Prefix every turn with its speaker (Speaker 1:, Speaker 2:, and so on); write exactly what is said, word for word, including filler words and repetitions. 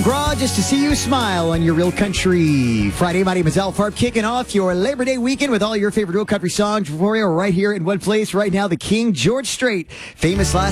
Speaker 1: Graw, just to see you smile on your Real Country Friday. My name is Al Farb, kicking off your Labor Day weekend with all your favorite Real Country songs for you right here in one place right now. The King George Strait, famous last